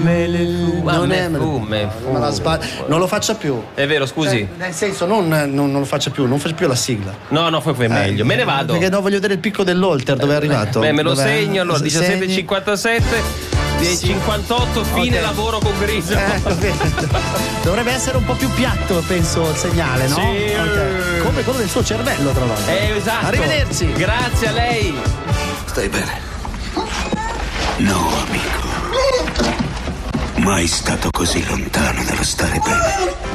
me le fume. Non è me la sbaglio. Non lo faccia più. È vero, scusi. Nel senso, non lo faccia più, non faccia più la sigla. No, poi meglio. Me ne vado. Perché no, voglio vedere il picco dell'Olter, dove è arrivato. Me lo Dov'è? segno, allora 17:57. 58 fine Ok. lavoro con Griso. Dovrebbe essere un po' più piatto, penso, il segnale, no? Sì. Ok. Come quello del suo cervello, tra l'altro. Esatto. Arrivederci. Grazie a lei. Stai bene? No, amico. Mai stato così lontano dallo stare bene.